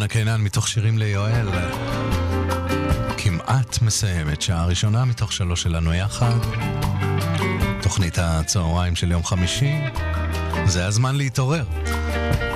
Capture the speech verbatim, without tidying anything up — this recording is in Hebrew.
אילנה קינן מתוך שירים ליואל. כמעט מסיימת שעה ראשונה מתוך שלוש שלנו יחד. תוכנית הצהריים של יום חמישי. זה הזמן להתעורר.